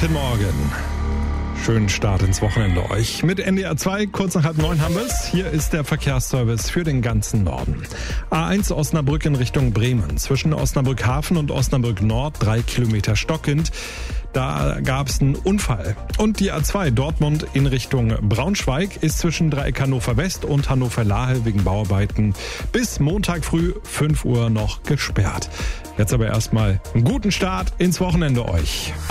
Guten Morgen. Schönen Start ins Wochenende euch. Mit NDR 2, kurz nach 8:30 haben wir es. Hier ist der Verkehrsservice für den ganzen Norden. A1 Osnabrück in Richtung Bremen. Zwischen Osnabrück Hafen und Osnabrück Nord 3 Kilometer stockend. Da gab es einen Unfall. Und die A2 Dortmund in Richtung Braunschweig ist zwischen Dreieck Hannover West und Hannover Lahe wegen Bauarbeiten bis Montag früh 5 Uhr noch gesperrt. Jetzt aber erstmal einen guten Start ins Wochenende euch.